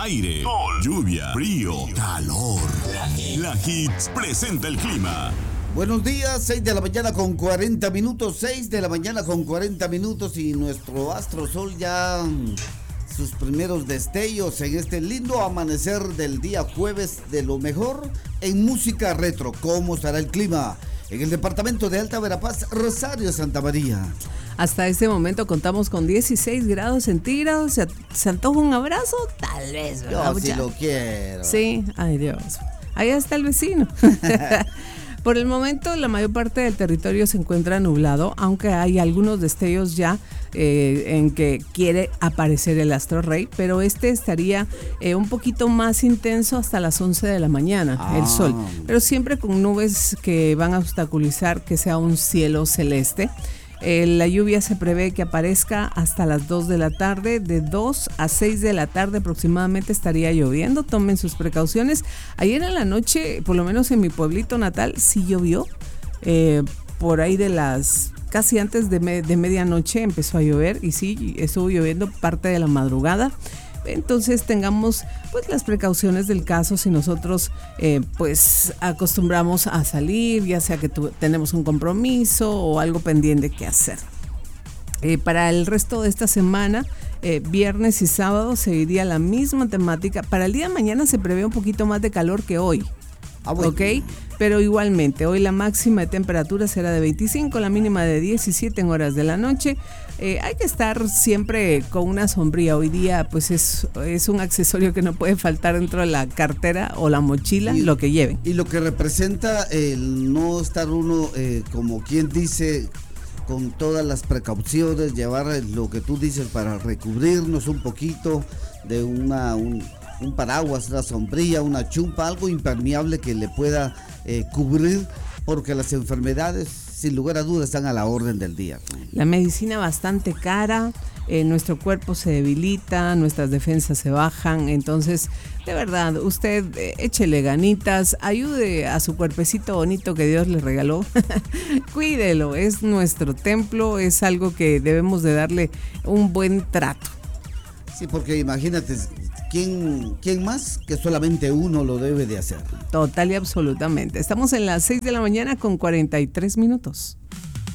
aire, sol, lluvia, frío, calor. La Hits presenta el clima. Buenos días, 6 de la mañana con 40 minutos, 6 de la mañana con 40 minutos y nuestro astro sol ya sus primeros destellos en este lindo amanecer del día jueves de lo mejor en música retro. ¿Cómo estará el clima en el departamento de Alta Verapaz, Rosario, Santa María? Hasta este momento contamos con 16 grados centígrados. ¿Se antoja un abrazo? Tal vez, ¿verdad? Yo sí lo quiero. Sí, ay Dios. Allá está el vecino. Por el momento, la mayor parte del territorio se encuentra nublado, aunque hay algunos destellos ya en que quiere aparecer el astro rey, pero este estaría un poquito más intenso hasta las 11 de la mañana, el sol, pero siempre con nubes que van a obstaculizar que sea un cielo celeste. La lluvia se prevé que aparezca hasta las 2 de la tarde, de 2 a 6 de la tarde aproximadamente estaría lloviendo, tomen sus precauciones. Ayer en la noche, por lo menos en mi pueblito natal, sí llovió, por ahí de las casi antes de medianoche empezó a llover y sí, estuvo lloviendo parte de la madrugada. Entonces tengamos pues las precauciones del caso si nosotros pues acostumbramos a salir, ya sea que tenemos un compromiso o algo pendiente que hacer. Para el resto de esta semana, viernes y sábado seguiría la misma temática. Para el día de mañana se prevé un poquito más de calor que hoy. Bueno. ¿Ok? Pero igualmente, hoy la máxima de temperatura será de 25, la mínima de 17 en horas de la noche. Hay que estar siempre con una sombría. Hoy día pues es un accesorio que no puede faltar dentro de la cartera o la mochila, lo que lleven. Y lo que representa el no estar uno, como quien dice, con todas las precauciones, llevar lo que tú dices para recubrirnos un poquito de un paraguas, una sombrilla, una chumpa, algo impermeable que le pueda cubrir, porque las enfermedades sin lugar a dudas están a la orden del día. La medicina bastante cara, nuestro cuerpo se debilita, nuestras defensas se bajan, entonces de verdad usted échele ganitas, ayude a su cuerpecito bonito que Dios le regaló, cuídelo, es nuestro templo, es algo que debemos de darle un buen trato. Sí, porque imagínate, ¿quién más que solamente uno lo debe de hacer? Total y absolutamente. Estamos en las 6 de la mañana con 43 minutos.